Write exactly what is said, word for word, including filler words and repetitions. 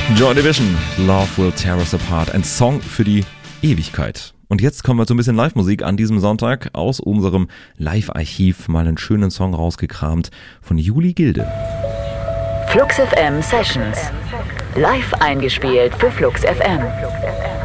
Joy Division, Love Will Tear Us Apart, ein Song für die Ewigkeit. Und jetzt kommen wir zu ein bisschen Live-Musik an diesem Sonntag aus unserem Live-Archiv. Mal einen schönen Song rausgekramt von Juli Gilde. Flux F M Sessions. Live eingespielt für Flux F M.